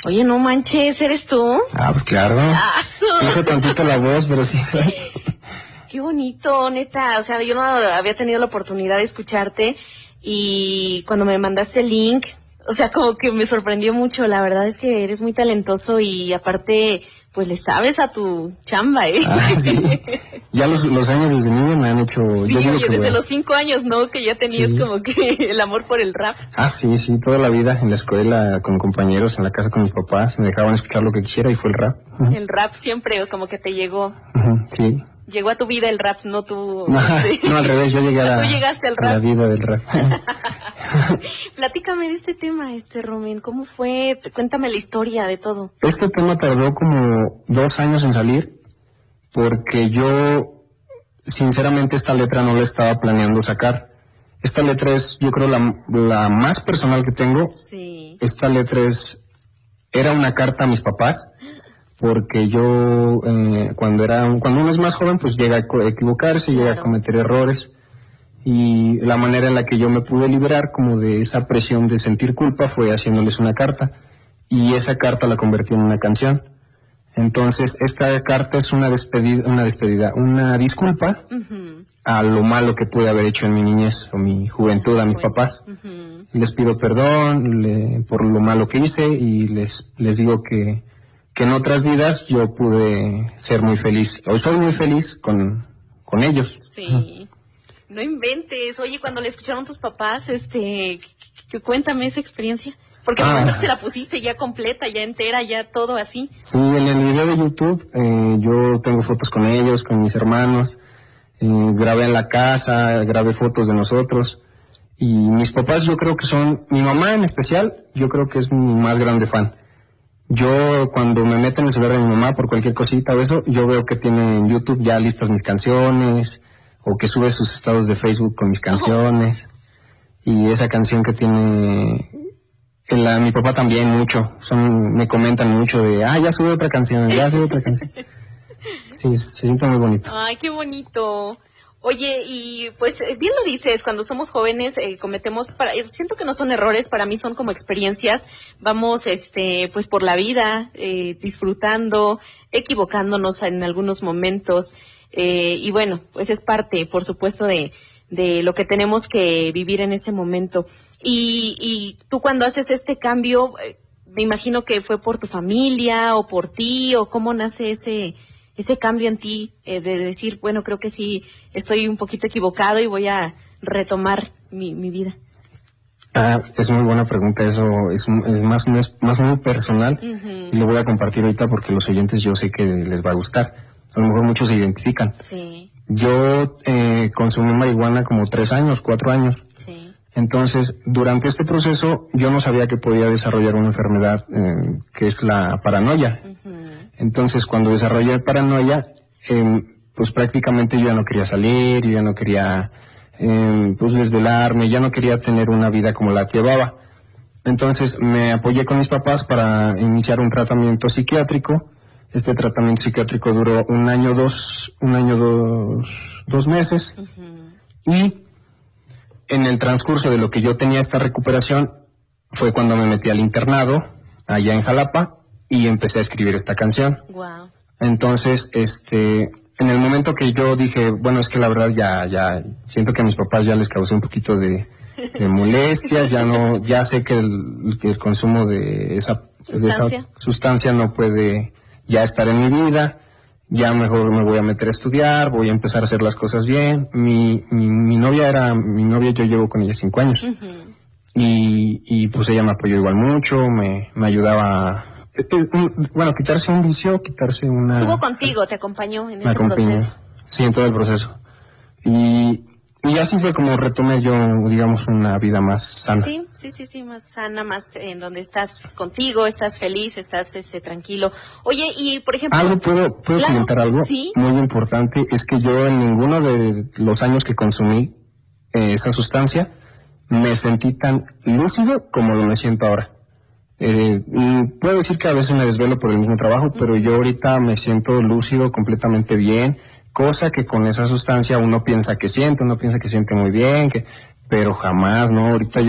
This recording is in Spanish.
Oye, no manches, ¿eres tú? Pues claro. Dejo tantito la voz, pero sí soy. Qué bonito, neta. O sea, yo no había tenido la oportunidad de escucharte y cuando me mandaste el link, o sea, como que me sorprendió mucho. La verdad es que eres muy talentoso y aparte, pues le sabes a tu chamba, ¿eh? Sí. Ya los años desde niño me han hecho... Sí, yo digo oye, que desde los 5 años, ¿no? Que ya tenías como que el amor por el rap. Sí, toda la vida en la escuela, con compañeros, en la casa con mis papás, me dejaban escuchar lo que quisiera y fue el rap. El rap siempre como que te llegó. Sí. Llegó a tu vida el rap, no tú. No, al revés, yo llegué a tú llegaste al rap. la vida del rap. Platícame de este tema, Romén, ¿cómo fue? Cuéntame la historia de todo. Este tema tardó como 2 años en salir, porque yo, sinceramente, esta letra no la estaba planeando sacar. Esta letra es, yo creo, la más personal que tengo. Sí. Esta letra era una carta a mis papás, porque yo, cuando uno es más joven, pues llega a equivocarse, llega a cometer errores, y la manera en la que yo me pude liberar como de esa presión de sentir culpa fue haciéndoles una carta, y esa carta la convertí en una canción. Entonces, esta carta es una disculpa a lo malo que pude haber hecho en mi niñez o mi juventud a mis papás. Les pido perdón por lo malo que hice y les digo que en otras vidas yo pude ser muy feliz. Hoy soy muy feliz con ellos. Sí. No inventes. Oye, cuando le escucharon tus papás, cuéntame esa experiencia. Porque me imagino que se la pusiste ya completa, ya entera, ya todo así. Sí, en el video de YouTube yo tengo fotos con ellos, con mis hermanos. Grabé en la casa, grabé fotos de nosotros. Y mis papás yo creo que mi mamá en especial, yo creo que es mi más grande fan. Yo cuando me meto en el celular de mi mamá por cualquier cosita o eso, yo veo que tiene en YouTube ya listas mis canciones, o que sube sus estados de Facebook con mis canciones. Y esa canción que tiene... mi papá también mucho, me comentan mucho de, ya sube otra canción, ya sube otra canción. Sí, se siente muy bonito. Ay, qué bonito. Oye, y pues bien lo dices, cuando somos jóvenes cometemos, siento que no son errores, para mí son como experiencias, vamos pues por la vida, disfrutando, equivocándonos en algunos momentos, y bueno, pues es parte, por supuesto, de lo que tenemos que vivir en ese momento. Y tú cuando haces este cambio, me imagino que fue por tu familia o por ti, o cómo nace ese cambio en ti, de decir, bueno, creo que sí estoy un poquito equivocado y voy a retomar mi vida. Es muy buena pregunta, eso es más muy personal, y lo voy a compartir ahorita porque los oyentes yo sé que les va a gustar. A lo mejor muchos se identifican. Sí. Yo consumí marihuana como 3 años, 4 años. Sí. Entonces, durante este proceso, yo no sabía que podía desarrollar una enfermedad que es la paranoia. Entonces, cuando desarrollé paranoia, pues prácticamente yo ya no quería salir, yo ya no quería pues desvelarme, ya no quería tener una vida como la que llevaba. Entonces, me apoyé con mis papás para iniciar un tratamiento psiquiátrico. Este tratamiento psiquiátrico duró 1 año, 2 meses. Y en el transcurso de lo que yo tenía esta recuperación, fue cuando me metí al internado, allá en Jalapa, y empecé a escribir esta canción. Wow. Entonces, en el momento que yo dije, bueno, es que la verdad ya siento que a mis papás ya les causé un poquito de molestias, ya sé que el consumo de esa sustancia no puede ya estar en mi vida, ya mejor me voy a meter a estudiar, voy a empezar a hacer las cosas bien. Mi novia yo llevo con ella 5 años. Y pues ella me apoyó igual mucho, me ayudaba quitarse un vicio, quitarse una... Estuvo contigo, te acompañó en ese proceso. Sí, en todo el proceso. Y así fue como retomé yo, digamos, una vida más sana. Sí, más sana, más en donde estás contigo, estás feliz, estás tranquilo. Oye, y por ejemplo... ¿Puedo comentar algo? ¿Sí? Muy importante, es que yo en ninguno de los años que consumí esa sustancia me sentí tan lúcido como lo me siento ahora. Puedo decir que a veces me desvelo por el mismo trabajo, pero yo ahorita me siento lúcido, completamente bien, cosa que con esa sustancia uno piensa que siente muy bien, pero jamás, ¿no? Ahorita